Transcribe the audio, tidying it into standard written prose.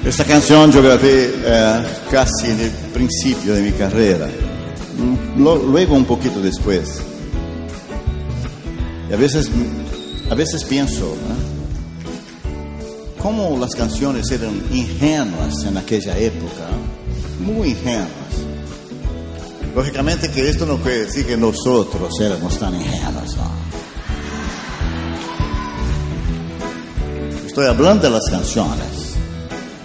Esta canción yo grabé casi en el principio de mi carrera, luego un poquito después. Y a veces pienso, cómo las canciones eran ingenuas en aquella época, muy ingenuas. Lógicamente que esto no quiere decir que nosotros éramos tan ingenuos, ¿no? Estoy hablando de las canciones.